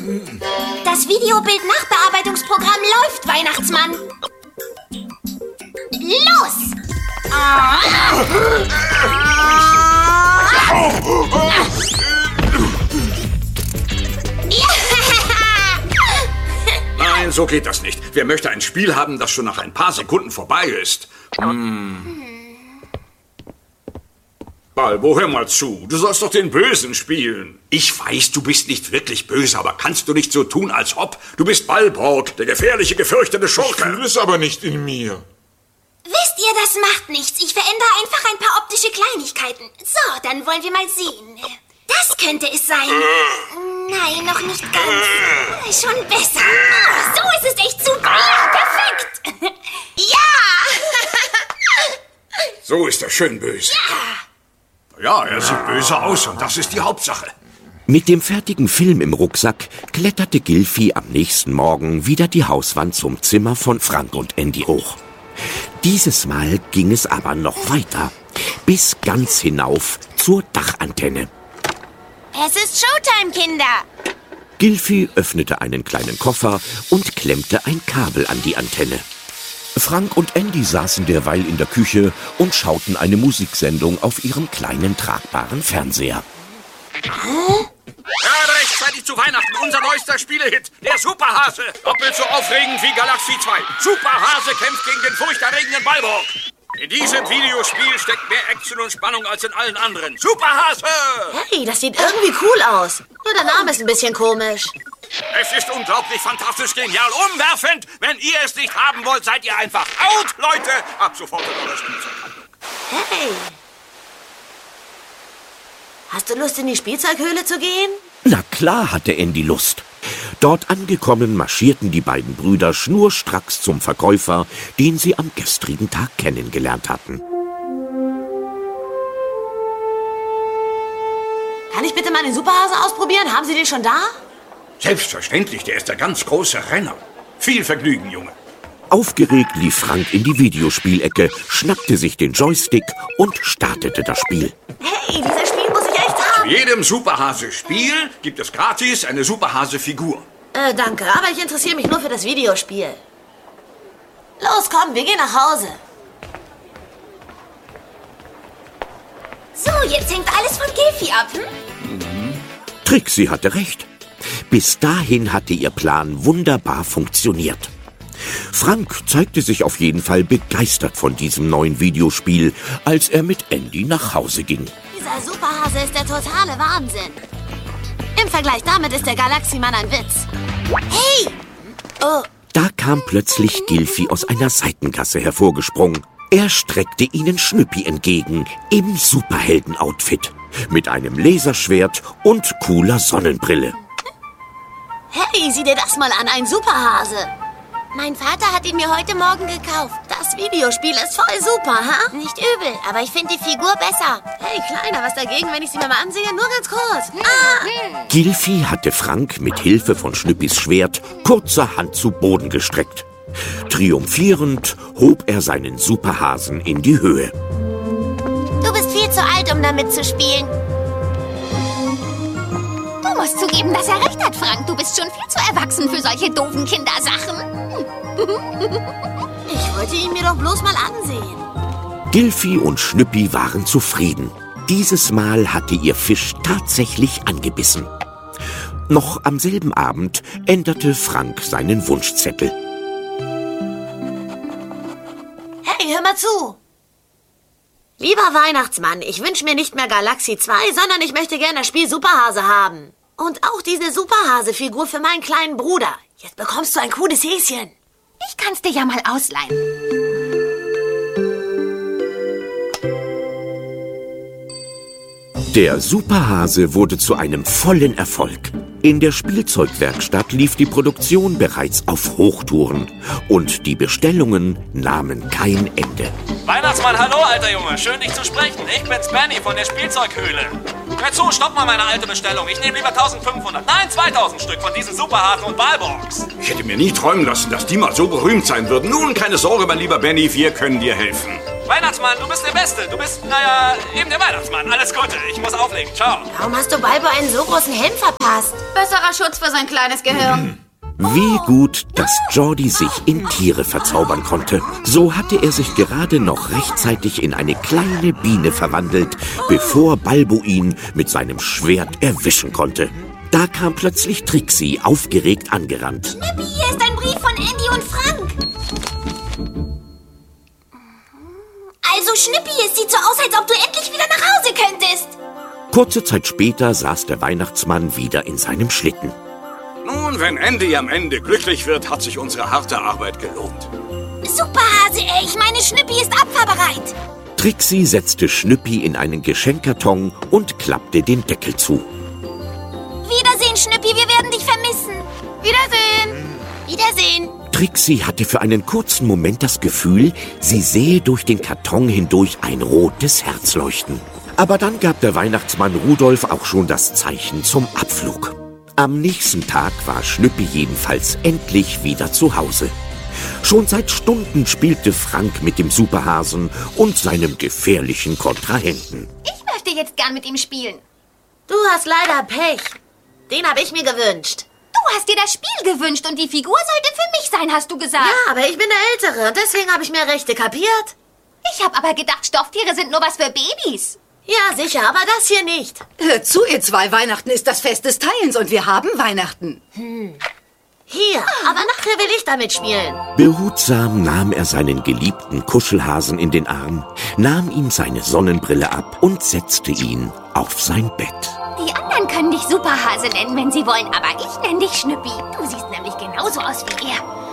Das Videobild-Nachbearbeitungsprogramm läuft, Weihnachtsmann. Los! Nein, so geht das nicht. Wer möchte ein Spiel haben, das schon nach ein paar Sekunden vorbei ist? Balbo, hör mal zu. Du sollst doch den Bösen spielen. Ich weiß, du bist nicht wirklich böse, aber kannst du nicht so tun, als ob? Du bist Balborg, der gefährliche, gefürchtete Schurke. Ich fühle es aber nicht in mir. Wisst ihr, das macht nichts. Ich verändere einfach ein paar optische Kleinigkeiten. So, dann wollen wir mal sehen. Das könnte es sein. Nein, noch nicht ganz. Schon besser. Oh, so ist es echt super. Ja, perfekt. Ja! So ist er schön böse. Ja, er sieht böse aus und das ist die Hauptsache. Mit dem fertigen Film im Rucksack kletterte Gilfi am nächsten Morgen wieder die Hauswand zum Zimmer von Frank und Andy hoch. Dieses Mal ging es aber noch weiter, bis ganz hinauf zur Dachantenne. Es ist Showtime, Kinder. Gilfi öffnete einen kleinen Koffer und klemmte ein Kabel an die Antenne. Frank und Andy saßen derweil in der Küche und schauten eine Musiksendung auf ihrem kleinen tragbaren Fernseher. Gerade rechtzeitig zu Weihnachten unser neuester Spielehit, der Superhase. Doppelt so aufregend wie Galaxie 2. Superhase kämpft gegen den furchterregenden Balborg. In diesem Videospiel steckt mehr Action und Spannung als in allen anderen. Superhase! Hey, das sieht irgendwie cool aus. Nur der Name ist ein bisschen komisch. Es ist unglaublich, fantastisch, genial, umwerfend. Wenn ihr es nicht haben wollt, seid ihr einfach out, Leute. Ab sofort in eurer Spielzeughandlung. Hey. Hast du Lust, in die Spielzeughöhle zu gehen? Na klar hatte Andy Lust. Dort angekommen marschierten die beiden Brüder schnurstracks zum Verkäufer, den sie am gestrigen Tag kennengelernt hatten. Kann ich bitte mal den Superhasen ausprobieren? Haben Sie den schon da? Selbstverständlich, der ist der ganz große Renner. Viel Vergnügen, Junge. Aufgeregt lief Frank in die Videospielecke, schnappte sich den Joystick und startete das Spiel. Hey, dieses Spiel muss ich echt haben. Zu jedem Superhase-Spiel gibt es gratis eine Superhase-Figur. Danke, aber ich interessiere mich nur für das Videospiel. Los, komm, wir gehen nach Hause. So, jetzt hängt alles von Gilfi ab, Trixie hatte recht. Bis dahin hatte ihr Plan wunderbar funktioniert. Frank zeigte sich auf jeden Fall begeistert von diesem neuen Videospiel, als er mit Andy nach Hause ging. Dieser Superhase ist der totale Wahnsinn. Im Vergleich damit ist der Galaxiemann ein Witz. Hey! Oh. Da kam plötzlich Gilfi aus einer Seitengasse hervorgesprungen. Er streckte ihnen Schnüppi entgegen, im Superhelden-Outfit, mit einem Laserschwert und cooler Sonnenbrille. Hey, sieh dir das mal an, ein Superhase. Mein Vater hat ihn mir heute Morgen gekauft. Das Videospiel ist voll super, ha? Nicht übel, aber ich finde die Figur besser. Hey, Kleiner, was dagegen, wenn ich sie mir mal ansehe? Nur ganz kurz. Gilfi hatte Frank mit Hilfe von Schnüppis Schwert kurzerhand zu Boden gestreckt. Triumphierend hob er seinen Superhasen in die Höhe. Du bist viel zu alt, um damit zu spielen. Du musst zugeben, dass er recht hat, Frank. Du bist schon viel zu erwachsen für solche doofen Kindersachen. Ich wollte ihn mir doch bloß mal ansehen. Gilfi und Schnüppi waren zufrieden. Dieses Mal hatte ihr Fisch tatsächlich angebissen. Noch am selben Abend änderte Frank seinen Wunschzettel. Hey, hör mal zu. Lieber Weihnachtsmann, ich wünsche mir nicht mehr Galaxie 2, sondern ich möchte gerne das Spiel Superhase haben. Und auch diese Superhase-Figur für meinen kleinen Bruder. Jetzt bekommst du ein cooles Häschen. Ich kann's dir ja mal ausleihen. Der Superhase wurde zu einem vollen Erfolg. In der Spielzeugwerkstatt lief die Produktion bereits auf Hochtouren und die Bestellungen nahmen kein Ende. Weihnachtsmann, hallo, alter Junge. Schön, dich zu sprechen. Ich bin's, Benny von der Spielzeughöhle. Hör zu, stopp mal meine alte Bestellung. Ich nehme lieber 1500, nein, 2000 Stück von diesen Superhasen und Balborgs. Ich hätte mir nie träumen lassen, dass die mal so berühmt sein würden. Nun, keine Sorge, mein lieber Benny, wir können dir helfen. Weihnachtsmann, du bist der Beste. Du bist, naja, eben der Weihnachtsmann. Alles Gute, ich muss auflegen. Ciao. Warum hast du Balbo einen so großen Helm verpasst? Besserer Schutz für sein kleines Gehirn. Wie gut, dass Geordie sich in Tiere verzaubern konnte. So hatte er sich gerade noch rechtzeitig in eine kleine Biene verwandelt, bevor Balbo ihn mit seinem Schwert erwischen konnte. Da kam plötzlich Trixie aufgeregt angerannt. Schnippi, hier ist ein Brief von Andy und Frank. Also, Schnippi, es sieht so aus, als ob du endlich wieder nach Hause könntest. Kurze Zeit später saß der Weihnachtsmann wieder in seinem Schlitten. Nun, wenn Andy am Ende glücklich wird, hat sich unsere harte Arbeit gelohnt. Superhase, ich meine, Schnippi ist abfahrbereit. Trixie setzte Schnüppi in einen Geschenkkarton und klappte den Deckel zu. Wiedersehen, Schnippi, wir werden dich vermissen. Wiedersehen. Wiedersehen. Trixie hatte für einen kurzen Moment das Gefühl, sie sähe durch den Karton hindurch ein rotes Herz leuchten. Aber dann gab der Weihnachtsmann Rudolf auch schon das Zeichen zum Abflug. Am nächsten Tag war Schnüppi jedenfalls endlich wieder zu Hause. Schon seit Stunden spielte Frank mit dem Superhasen und seinem gefährlichen Kontrahenten. Ich möchte jetzt gern mit ihm spielen. Du hast leider Pech. Den habe ich mir gewünscht. Du hast dir das Spiel gewünscht und die Figur sollte für mich sein, hast du gesagt. Ja, aber ich bin der Ältere und deswegen habe ich mehr Rechte, kapiert? Ich habe aber gedacht, Stofftiere sind nur was für Babys. Ja, sicher, aber das hier nicht. Hört zu, ihr zwei, Weihnachten ist das Fest des Teilens und wir haben Weihnachten. Hier, aber nachher will ich damit spielen. Behutsam nahm er seinen geliebten Kuschelhasen in den Arm, nahm ihm seine Sonnenbrille ab und setzte ihn auf sein Bett. Die anderen können dich Superhase nennen, wenn sie wollen, aber ich nenne dich Schnüppi. Du siehst nämlich genauso aus wie er.